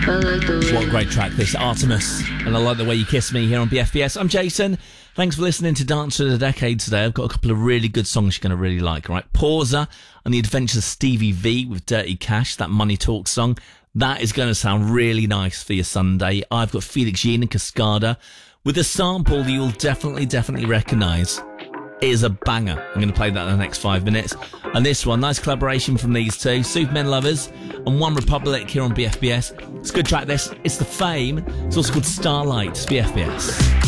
What a great track this, Artemis. And I like the way you kiss me here on BFBS. I'm Jason. Thanks for listening to Dance of the Decade today. I've got a couple of really good songs you're going to really like, all right? Pauser and The Adventures of Stevie V with Dirty Cash, that Money Talk song. That is going to sound really nice for your Sunday. I've got Felix Jean and Cascada with a sample that you'll definitely recognise. It is a banger. I'm going to play that in the next 5 minutes. And this one, nice collaboration from these two, Supermen Lovers and One Republic here on BFBS. It's a good track, this. It's The Fame. It's also called Starlight. It's BFBS.